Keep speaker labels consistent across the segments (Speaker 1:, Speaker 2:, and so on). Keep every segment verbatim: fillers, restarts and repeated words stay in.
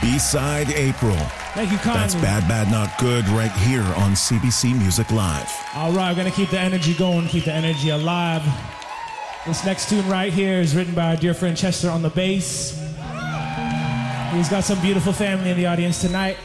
Speaker 1: B-Side April.
Speaker 2: Thank you, kindly.
Speaker 1: That's Bad, Bad, Not Good right here on C B C Music Live.
Speaker 2: All right, we're going to keep the energy going, keep the energy alive. This next tune right here is written by our dear friend Chester on the bass. He's got some beautiful family in the audience tonight.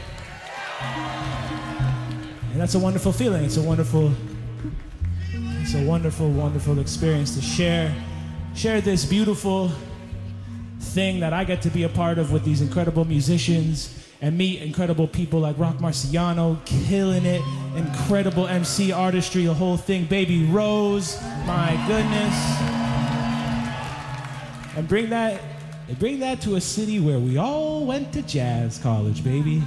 Speaker 2: And that's a wonderful feeling. It's a wonderful, it's a wonderful, wonderful experience to share, share this beautiful thing that I get to be a part of with these incredible musicians and meet incredible people like Rock Marciano, killing it, incredible M C artistry, the whole thing, Baby Rose, my goodness. And bring that, bring that to a city where we all went to jazz college, baby.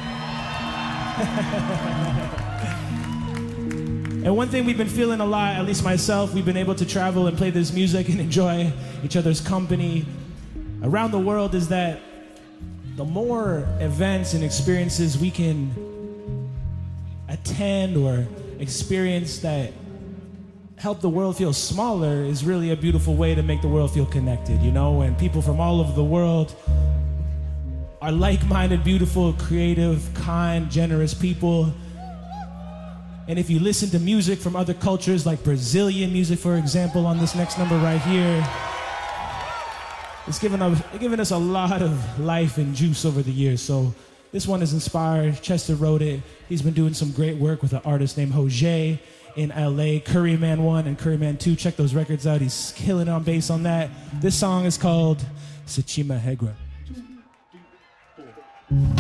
Speaker 2: And one thing we've been feeling a lot, at least myself, we've been able to travel and play this music and enjoy each other's company around the world, is that the more events and experiences we can attend or experience that help the world feel smaller is really a beautiful way to make the world feel connected, you know? And people from all over the world are like-minded, beautiful, creative, kind, generous people. And if you listen to music from other cultures, like Brazilian music, for example, on this next number right here, it's given us, given us a lot of life and juice over the years. So this one is inspired. Chester wrote it. He's been doing some great work with an artist named Jose in L A, Curryman one and Curryman two. Check those records out. He's killing it on bass on that. This song is called Sachima Hegra.